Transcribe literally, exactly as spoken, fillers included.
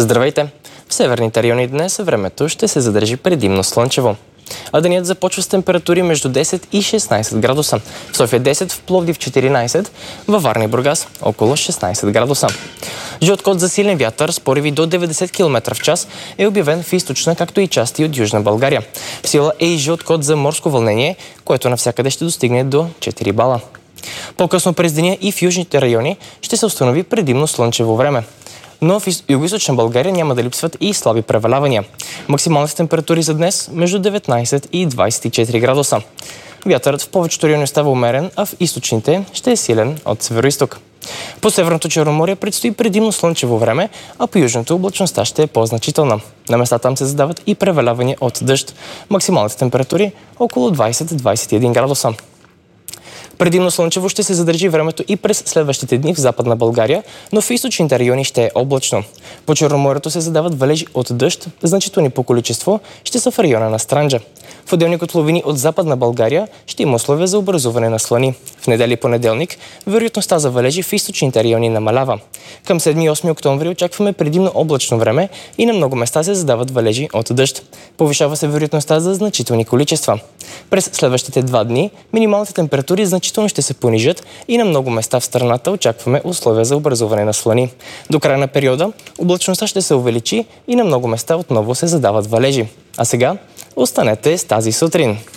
Здравейте! В северните райони днес времето ще се задържи предимно слънчево. А денят започва с температури между десет и шестнайсет градуса. В София десет, в Пловдив четиринайсет, във Варна и Бургас около шестнайсет градуса. Жълт код за силен вятър с пориви до деветдесет километра в час е обявен в източна, както и части от Южна България. В сила е и жълт код за морско вълнение, което навсякъде ще достигне до четири бала. По-късно през деня и в южните райони ще се установи предимно слънчево време. Но в югоизточна България няма да липсват и слаби превалявания. Максималните температури за днес между деветнайсет и двайсет и четири градуса. Вятърът в повечето райони става умерен, а в източните ще е силен от североизток. По Северното Черноморие предстои предимно слънчево време, а по южното облачността ще е по-значителна. На места там се задават и превалявания от дъжд. Максималните температури около двайсет до двайсет и един градуса. Предимно слънчево ще се задържи времето и през следващите дни в Западна България, но в източните райони ще е облачно. По Черноморието се задават валежи от дъжд, значителни по количество ще са в района на Странджа. В отделни котловини от Западна България ще има условия за образуване на слани. В неделя и понеделник вероятността за валежи в източните райони намалява. Към седми и осми октомври очакваме предимно облачно време и на много места се задават валежи от дъжд. Повишава се вероятността за значителни количества. През следващите два дни минималните температури значително ще се понижат и на много места в страната очакваме условия за образуване на слани. До края на периода облачността ще се увеличи и на много места отново се задават валежи. А сега останете с тази сутрин.